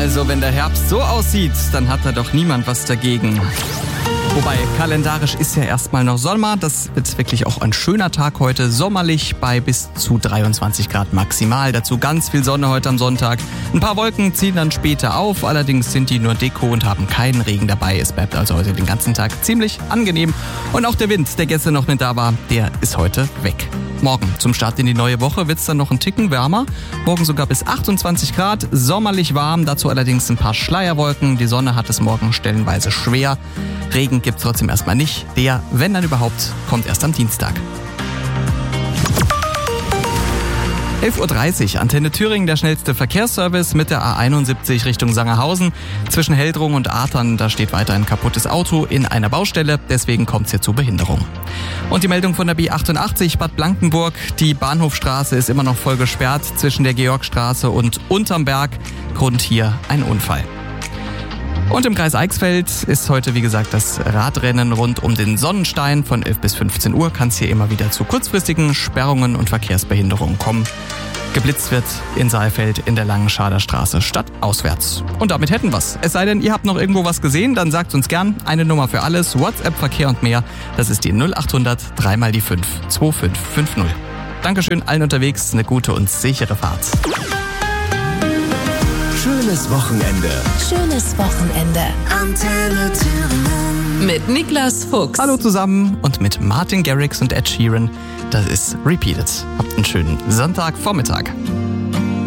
Also wenn der Herbst so aussieht, dann hat da doch niemand was dagegen. Wobei, kalendarisch ist ja erstmal noch Sommer. Das wird wirklich auch ein schöner Tag heute. Sommerlich bei bis zu 23 Grad maximal. Dazu ganz viel Sonne heute am Sonntag. Ein paar Wolken ziehen dann später auf. Allerdings sind die nur Deko und haben keinen Regen dabei. Es bleibt also heute den ganzen Tag ziemlich angenehm. Und auch der Wind, der gestern noch mit da war, der ist heute weg. Morgen zum Start in die neue Woche wird es dann noch ein Ticken wärmer. Morgen sogar bis 28 Grad, sommerlich warm, dazu allerdings ein paar Schleierwolken. Die Sonne hat es morgen stellenweise schwer. Regen gibt's trotzdem erstmal nicht. Der, wenn dann überhaupt, kommt erst am Dienstag. 11.30 Uhr, Antenne Thüringen, der schnellste Verkehrsservice mit der A71 Richtung Sangerhausen. Zwischen Heldrung und Athern, da steht weiter ein kaputtes Auto in einer Baustelle, deswegen kommt es hier zu Behinderung. Und die Meldung von der B88 Bad Blankenburg, die Bahnhofstraße ist immer noch voll gesperrt zwischen der Georgstraße und unterm Berg. Grund hier ein Unfall. Und im Kreis Eichsfeld ist heute, wie gesagt, das Radrennen rund um den Sonnenstein. Von 11 bis 15 Uhr kann es hier immer wieder zu kurzfristigen Sperrungen und Verkehrsbehinderungen kommen. Geblitzt wird in Saalfeld in der Langenscharder Straße stadtauswärts. Und damit hätten wir's. Es sei denn, ihr habt noch irgendwo was gesehen, dann sagt uns gern. Eine Nummer für alles, WhatsApp, Verkehr und mehr. Das ist die 0800 3 mal die 5 2550. Dankeschön allen unterwegs, eine gute und sichere Fahrt. Schönes Wochenende. Schönes Wochenende. Antenne Thüringen. Mit Niklas Fuchs. Hallo zusammen und mit Martin Garrix und Ed Sheeran. Das ist Repeated. Habt einen schönen Sonntagvormittag.